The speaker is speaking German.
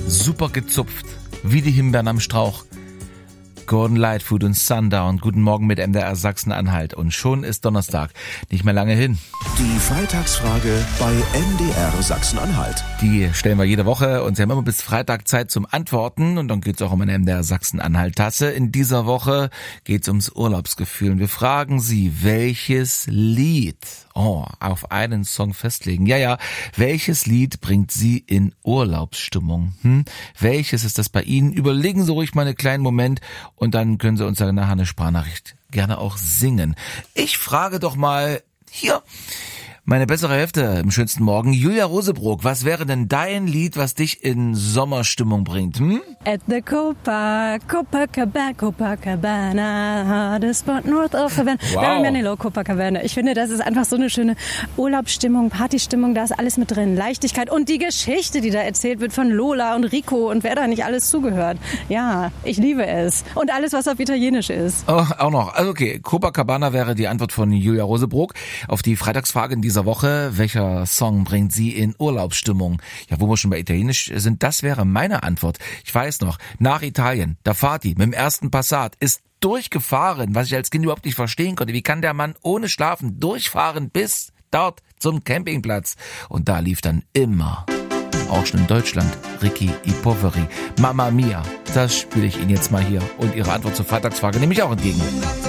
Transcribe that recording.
super gezupft, wie die Himbeeren am Strauch. Gordon Lightfoot und Sundown. Guten Morgen mit MDR Sachsen-Anhalt. Und schon ist Donnerstag. Nicht mehr lange hin. Die Freitagsfrage bei MDR Sachsen-Anhalt. Die stellen wir jede Woche und Sie haben immer bis Freitag Zeit zum Antworten. Und dann geht es auch um eine MDR Sachsen-Anhalt-Tasse. In dieser Woche geht es ums Urlaubsgefühl. Und wir fragen Sie, welches Lied auf einen Song festlegen. Ja, welches Lied bringt Sie in Urlaubsstimmung? Welches ist das bei Ihnen? Überlegen Sie ruhig mal einen kleinen Moment und dann können Sie uns ja nachher eine Sprachnachricht gerne auch singen. Ich frage doch mal hier meine bessere Hälfte im schönsten Morgen, Julia Rosebrook. Was wäre denn dein Lied, was dich in Sommerstimmung bringt? At the Copacabana, the spot north of Havana. Wow. Manilow, Copacabana. Ich finde, das ist einfach so eine schöne Urlaubsstimmung, Partystimmung, da ist alles mit drin. Leichtigkeit und die Geschichte, die da erzählt wird von Lola und Rico und wer da nicht alles zugehört. Ja, ich liebe es. Und alles, was auf Italienisch ist. Oh, auch noch. Also okay, Copacabana wäre die Antwort von Julia Rosebrook auf die Freitagsfrage in dieser Woche. Welcher Song bringt Sie in Urlaubsstimmung? Ja, wo wir schon bei Italienisch sind, das wäre meine Antwort. Ich weiß noch, nach Italien, da fahrt die mit dem ersten Passat, ist durchgefahren, was ich als Kind überhaupt nicht verstehen konnte. Wie kann der Mann ohne Schlafen durchfahren bis dort zum Campingplatz? Und da lief dann immer, auch schon in Deutschland, Ricky I Poveri, Mamma Mia. Das spiele ich Ihnen jetzt mal hier. Und Ihre Antwort zur Freitagsfrage nehme ich auch entgegen.